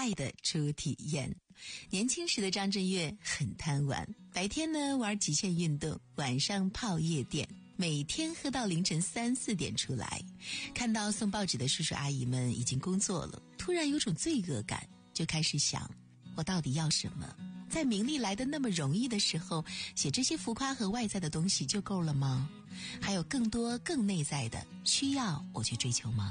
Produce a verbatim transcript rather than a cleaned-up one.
爱的初体验。年轻时的张震岳很贪玩，白天呢玩极限运动，晚上泡夜店，每天喝到凌晨三四点出来。看到送报纸的叔叔阿姨们已经工作了，突然有种罪恶感，就开始想，我到底要什么？在名利来得那么容易的时候，写这些浮夸和外在的东西就够了吗？还有更多更内在的需要我去追求吗？